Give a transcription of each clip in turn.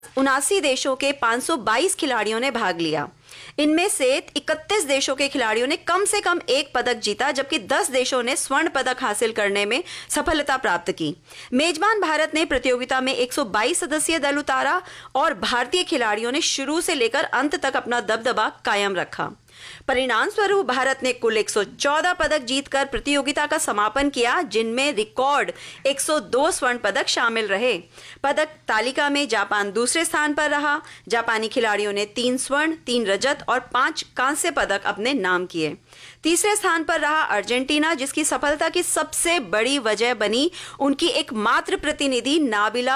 79 देशों के 522 खिलाड़ियों ने भाग लिया। इनमें से 31 देशों के खिलाड़ियों ने कम से कम एक पदक जीता, जबकि 10 देशों ने स्वर्ण पदक हासिल करने में सफलता प्राप्त की। मेजबान भारत ने प्रतियोगिता में 122 सदस्यीय दल उतारा और भारतीय खिलाड़ियों ने शुरू से लेकर अंत तक अपना दबदबा कायम रखा। परिणाम स्वरूप भारत ने कुल 114 पदक जीतकर प्रतियोगिता का समापन किया, जिनमें रिकॉर्ड 102 स्वर्ण पदक शामिल रहे। पदक तालिका में जापान दूसरे स्थान पर रहा। जापानी खिलाड़ियों ने 3 स्वर्ण, 3 रजत और 5 कांस्य पदक अपने नाम किए। तीसरे स्थान पर रहा अर्जेंटीना, जिसकी सफलता की सबसे बड़ी वजह बनी उनकी एकमात्र प्रतिनिधि नाबिला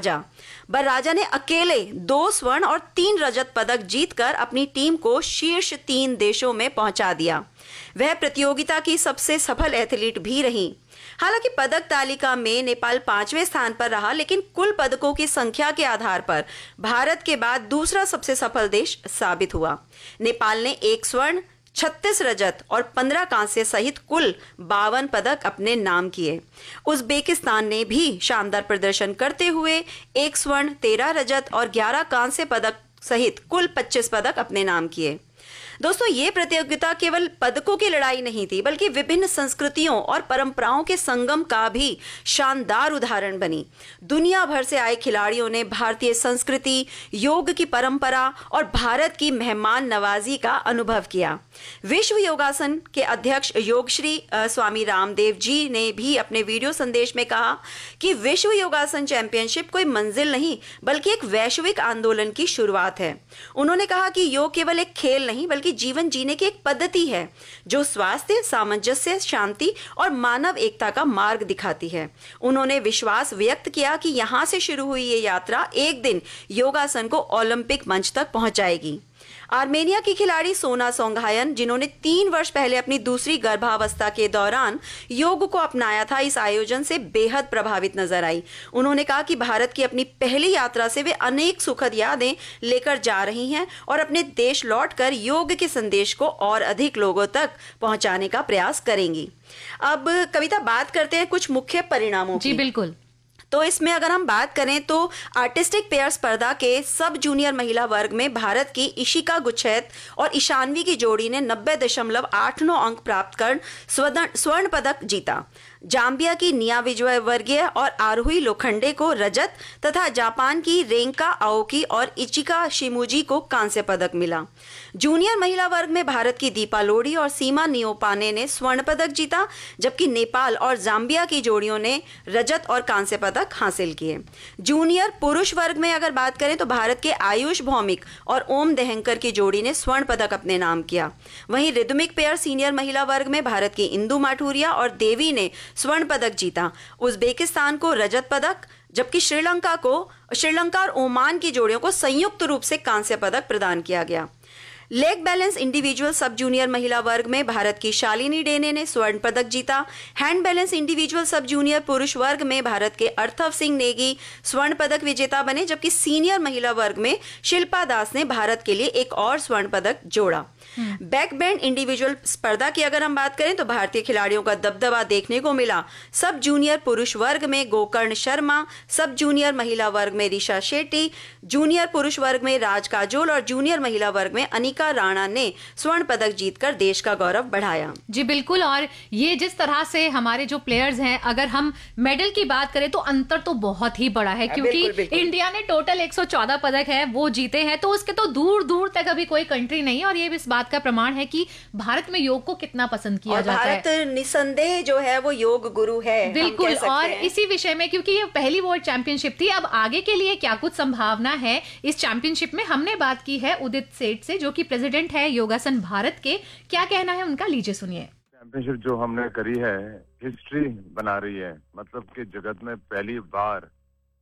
बर्राजा ने अकेले 2 स्वर्ण और 3 रजत पदक जीतकर अपनी टीम को शीर्ष 3 देशों में पहुंचा दिया। वह प्रतियोगिता की सबसे सफल एथलीट भी रही। हालांकि पदक तालिका में नेपाल 5वें स्थान पर रहा, लेकिन कुल पदकों की संख्या के आधार पर भारत के बाद दूसरा सबसे सफल देश साबित हुआ। नेपाल ने 1 स्वर्ण, 36 रजत और 15 कांस्य सहित कुल 52 पदक अपने नाम किए। उज़्बेकिस्तान ने भी शानदार प्रदर्शन करते हुए 1 स्वर्ण, 13 रजत और 11 कांस्य पदक सहित कुल 25 पदक अपने नाम किए। दोस्तों, ये प्रतियोगिता केवल पदकों की लड़ाई नहीं थी, बल्कि विभिन्न संस्कृतियों और परंपराओं के संगम का भी शानदार उदाहरण बनी। दुनिया भर से आए खिलाड़ियों ने भारतीय संस्कृति, योग की परंपरा और भारत की मेहमान नवाजी का अनुभव किया। विश्व योगासन के अध्यक्ष योगश्री स्वामी रामदेव जी ने भी अपने वीडियो संदेश में कहा कि विश्व योगासन चैंपियनशिप कोई मंजिल नहीं, बल्कि एक वैश्विक आंदोलन की शुरुआत है। उन्होंने कहा कि योग केवल एक खेल नहीं, बल्कि जीवन जीने की एक पद्धति है जो स्वास्थ्य, सामंजस्य, शांति और मानव एकता का मार्ग दिखाती है। उन्होंने विश्वास व्यक्त किया कि यहां से शुरू हुई ये यात्रा एक दिन योगासन को ओलंपिक मंच तक पहुंचाएगी। आर्मेनिया की खिलाड़ी सोना सोंगहायन, जिन्होंने 3 वर्ष पहले अपनी दूसरी गर्भावस्था के दौरान योग को अपनाया था, इस आयोजन से बेहद प्रभावित नजर आई। उन्होंने कहा कि भारत की अपनी पहली यात्रा से वे अनेक सुखद यादें लेकर जा रही हैं और अपने देश लौटकर योग के संदेश को और अधिक लोगों तक पहुंचाने का प्रयास करेंगी। अब कविता, बात करते हैं कुछ मुख्य परिणामों की। जी बिल्कुल। तो इसमें अगर हम बात करें तो आर्टिस्टिक पेयर स्पर्धा के सब जूनियर महिला वर्ग में भारत की इशिका गुच्छैत और ईशानवी की जोड़ी ने 90.89 अंक प्राप्त कर स्वर्ण पदक जीता। जाम्बिया की निया विजयवर्गीय और आरोही लोखंडे को रजत तथा जापान की रेंका आओकी और इचिका शिमुजी को कांस्य पदक मिला। जूनियर महिला वर्ग में भारत की दीपा लोडी और सीमा नियोपाने ने स्वर्ण पदक जीता, जबकि नेपाल और जाम्बिया की जोड़ियों ने रजत और कांस्य पदक हासिल किए। जूनियर पुरुष वर्ग में अगर बात करें तो भारत के आयुष भौमिक और ओम देहंकर की जोड़ी ने स्वर्ण पदक अपने नाम किया। वहीं रिदमिक पेयर सीनियर महिला वर्ग में भारत की इंदु माठुरिया और देवी ने स्वर्ण पदक जीता। उज़्बेकिस्तान को रजत पदक, जबकि श्रीलंका और ओमान की जोड़ियों को संयुक्त रूप से कांस्य पदक प्रदान किया गया। लेग बैलेंस इंडिविजुअल सब जूनियर महिला वर्ग में भारत की शालिनी डेने ने स्वर्ण पदक जीता। हैंड बैलेंस इंडिविजुअल सब जूनियर पुरुष वर्ग में भारत के अर्थव सिंह नेगी स्वर्ण पदक विजेता बने, जबकि सीनियर महिला वर्ग में शिल्पा दास ने भारत के लिए एक और स्वर्ण पदक जोड़ा। बैक बैंड इंडिविजुअल स्पर्धा की अगर हम बात करें तो भारतीय खिलाड़ियों का दबदबा देखने को मिला। सब जूनियर पुरुष वर्ग में गोकर्ण शर्मा, सब जूनियर महिला वर्ग में ऋषा शेट्टी, जूनियर पुरुष वर्ग में राज काजोल और जूनियर महिला वर्ग में अनिका राणा ने स्वर्ण पदक जीतकर देश का गौरव बढ़ाया। जी बिल्कुल। और ये जिस तरह से हमारे जो प्लेयर्स हैं, अगर हम मेडल की बात करें तो अंतर तो बहुत ही बड़ा है, क्योंकि बिल्कुल। इंडिया ने टोटल 114 पदक है वो जीते हैं, तो उसके तो दूर दूर तक अभी कोई कंट्री नहीं है। और ये इस बात का प्रमाण है कि भारत में योग को कितना पसंद किया जाता है। भारत निसंदेह जो है वो योग गुरु है, बिल्कुल। और इसी विषय में, क्योंकि ये पहली वर्ल्ड चैंपियनशिप थी, अब आगे के लिए क्या कुछ संभावना है इस चैंपियनशिप में, हमने बात की है उदित सेठ से, जो कि प्रेसिडेंट है योगासन भारत के। क्या कहना है उनका, लीजिए सुनिए। चैंपियनशिप जो हमने करी है हिस्ट्री बना रही है, मतलब कि जगत में पहली बार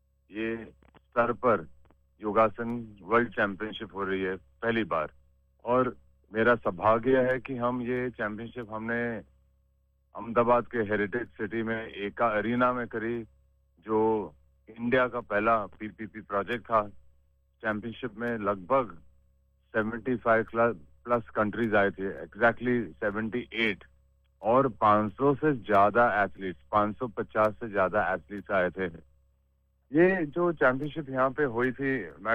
ये स्तर पर योगासन वर्ल्ड चैंपियनशिप हो रही है, पहली बार। और मेरा सौभाग्य है कि हम ये चैंपियनशिप हमने अहमदाबाद के हेरिटेज सिटी में एका अरीना में करी, जो इंडिया का पहला पीपीपी प्रोजेक्ट था। चैंपियनशिप में लगभग 75 प्लस कंट्रीज आए थे, एग्जैक्टली 78, और 500 से ज्यादा एथलीट्स, 550 से ज्यादा एथलीट्स आए थे। ये जो चैंपियनशिप यहाँ पे हुई थी, मैं